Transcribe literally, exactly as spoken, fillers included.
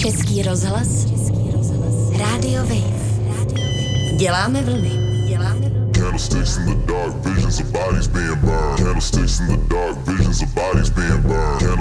Český rozhlas, Rádio Wave. Děláme vlny. Candlesticks in the dark, visions of bodies being burned. Candlesticks in the dark, visions of bodies being burned.